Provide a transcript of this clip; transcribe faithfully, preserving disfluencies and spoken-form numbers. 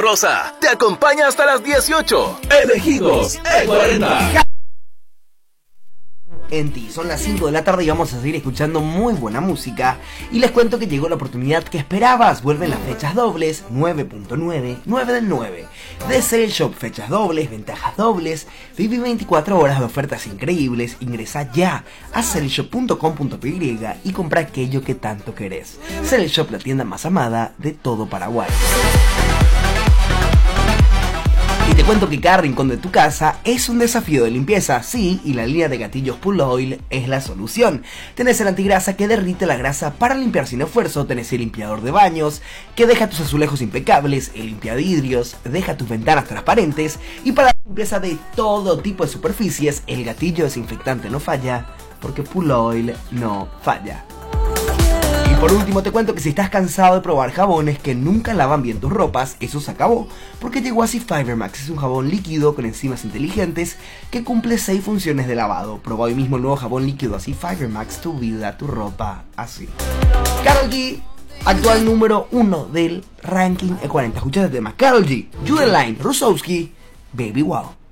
Rosa te acompaña hasta las dieciocho. Elegidos E cuarenta. En ti, son las cinco de la tarde y vamos a seguir escuchando muy buena música. Y les cuento que llegó la oportunidad que esperabas. Vuelven las fechas dobles, nueve punto nueve, nueve del nueve. De Cell Shop, fechas dobles, ventajas dobles. Viví veinticuatro horas de ofertas increíbles. Ingresa ya a cellshop punto com punto py y compra aquello que tanto querés. Cell Shop, la tienda más amada de todo Paraguay. Y te cuento que cada rincón de tu casa es un desafío de limpieza, sí, y la línea de gatillos Pull Oil es la solución. Tenés el antigrasa que derrite la grasa para limpiar sin esfuerzo, tenés el limpiador de baños, que deja tus azulejos impecables, el limpiavidrios, deja tus ventanas transparentes, y para la limpieza de todo tipo de superficies, el gatillo desinfectante no falla, porque Pull Oil no falla. Y por último te cuento que si estás cansado de probar jabones que nunca lavan bien tus ropas, eso se acabó, porque llegó así Fiber Max. Es un jabón líquido con enzimas inteligentes que cumple seis funciones de lavado. Proba hoy mismo el nuevo jabón líquido así Fiber Max, tu vida, tu ropa, así. Karol G, actual número uno del ranking E cuarenta. Escucha el tema Karol G, Judeline, Rusowski, Baby Wow.